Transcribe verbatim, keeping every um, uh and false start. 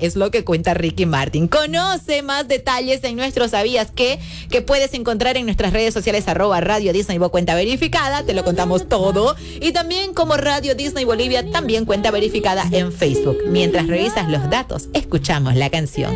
es lo que cuenta Ricky Martin. Conoce más detalles en nuestro ¿Sabías qué? Que puedes encontrar en nuestras redes sociales arroba Radio Disney Bo cuenta verificada, te lo contamos todo. Y también como Radio Disney Bolivia, también cuenta verificada en Facebook. Mientras revisas los datos, escuchamos la canción.